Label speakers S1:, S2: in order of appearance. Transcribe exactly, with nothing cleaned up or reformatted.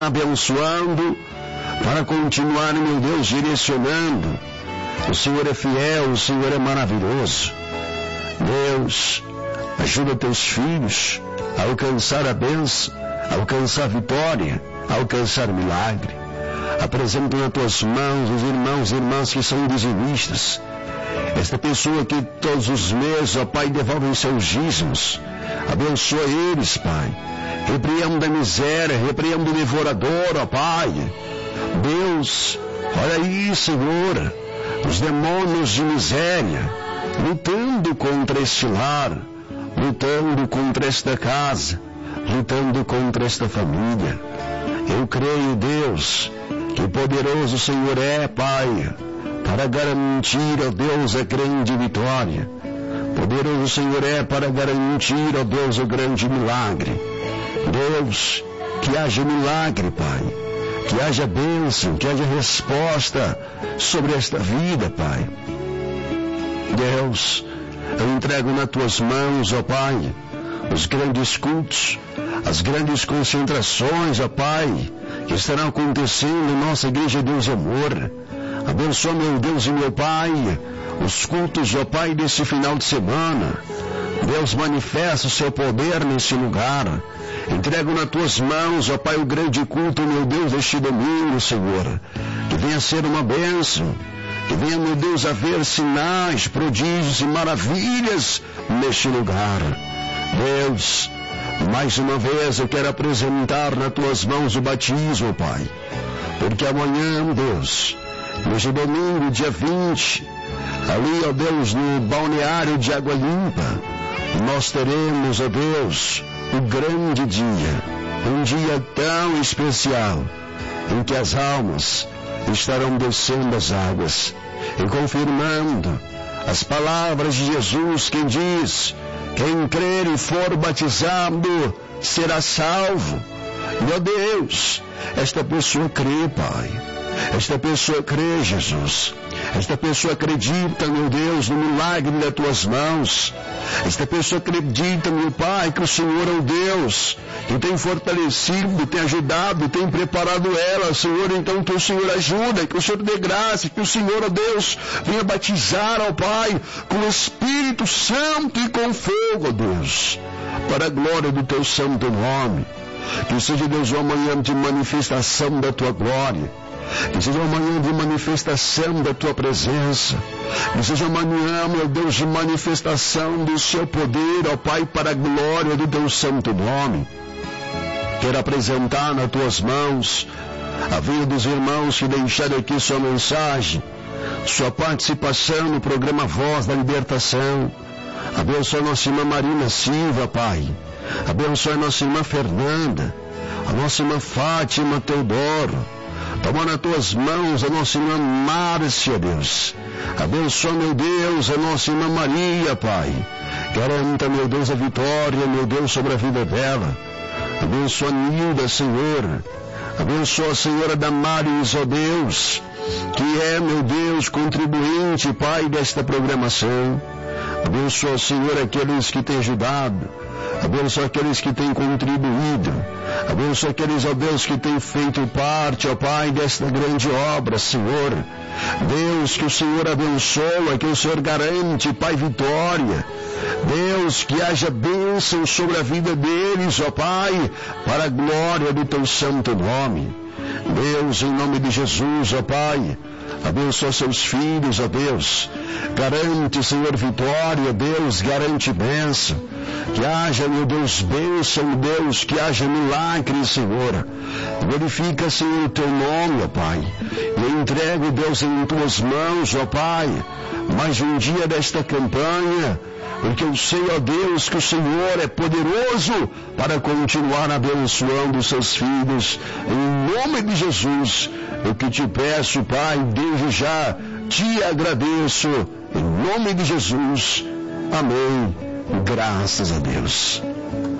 S1: abençoando, para continuar, meu Deus, direcionando. O Senhor é fiel, o Senhor é maravilhoso. Deus, ajuda teus filhos a alcançar a bênção, a alcançar a vitória, a alcançar o milagre. Apresento nas tuas mãos os irmãos e irmãs que são dizimistas. Esta pessoa que todos os meses, ó Pai, devolvem seus dízimos. Abençoa eles, Pai. Repreenda a miséria, repreenda o devorador, ó Pai. Deus, olha aí, Senhor, os demônios de miséria, lutando contra este lar, lutando contra esta casa, lutando contra esta família. Eu creio, Deus, que poderoso o Senhor é, Pai, para garantir, ó Deus, a grande vitória. Poderoso o Senhor é para garantir, ó Deus, o grande milagre. Deus, que haja milagre, Pai. Que haja bênção, que haja resposta sobre esta vida, Pai. Deus, eu entrego nas tuas mãos, ó Pai, os grandes cultos, as grandes concentrações, ó Pai, que estarão acontecendo em nossa Igreja Deus e Amor. Abençoa, meu Deus e meu Pai, os cultos, ó Pai, desse final de semana. Deus, manifesta o seu poder nesse lugar. Entrego nas tuas mãos, ó Pai, o grande culto, meu Deus, deste domingo, Senhor. Que venha ser uma bênção. Que venha, meu Deus, haver sinais, prodígios e maravilhas neste lugar. Deus, mais uma vez eu quero apresentar nas tuas mãos o batismo, Pai. Porque amanhã, Deus, neste domingo, dia vinte, ali, ó Deus, no balneário de Água Limpa, nós teremos, ó Deus, o grande dia, um dia tão especial, em que as almas estarão descendo as águas e confirmando as palavras de Jesus, que diz: quem crer e for batizado será salvo. E, ó Deus, esta pessoa crê, Pai. Esta pessoa crê, Jesus. Esta pessoa acredita, meu Deus, no milagre das tuas mãos. Esta pessoa acredita, meu Pai, que o Senhor é o Deus que tem fortalecido, tem ajudado, tem preparado ela, Senhor. Então que o Senhor ajuda, que o Senhor dê graça, que o Senhor, ó Deus, venha batizar, ó Pai, com o Espírito Santo e com fogo, ó Deus, para a glória do teu santo nome. Que seja, Deus, uma manhã de manifestação da tua glória. Que seja uma manhã de manifestação da tua presença. Que seja uma manhã, meu Deus, de manifestação do seu poder, ó Pai, para a glória do teu santo nome. Quero apresentar nas tuas mãos a vida dos irmãos que deixaram aqui sua mensagem, sua participação no programa Voz da Libertação. Abençoa a nossa irmã Marina Silva, Pai. Abençoa a nossa irmã Fernanda, a nossa irmã Fátima Teodoro. Toma nas tuas mãos a nossa irmã Márcia, Deus. Abençoa, meu Deus, a nossa irmã Maria, Pai. Garanta, meu Deus, a vitória, meu Deus, sobre a vida dela. Abençoa a Nilda, Senhor. Abençoa a senhora Damares, ó Deus, que é, meu Deus, contribuinte, Pai, desta programação. Abençoa, Senhor, aqueles que têm ajudado. Abençoa aqueles que têm contribuído. Abençoa aqueles, ó Deus, que têm feito parte, ó Pai, desta grande obra, Senhor. Deus, que o Senhor abençoa, que o Senhor garante, Pai, vitória. Deus, que haja bênção sobre a vida deles, ó Pai, para a glória do teu santo nome. Deus, em nome de Jesus, ó Pai, abençoa seus filhos, ó Deus. Garante, Senhor, vitória, Deus, garante bênção. Que haja, meu Deus, bênção, Deus, que haja milagre, Senhor. Glorifica, Senhor, o teu nome, ó Pai. E eu entrego, Deus, em tuas mãos, ó Pai, mais um dia desta campanha, porque eu sei, ó Deus, que o Senhor é poderoso para continuar abençoando os seus filhos. Em nome de Jesus, eu que te peço, Pai, desde já te agradeço. Em nome de Jesus. Amém. Graças a Deus.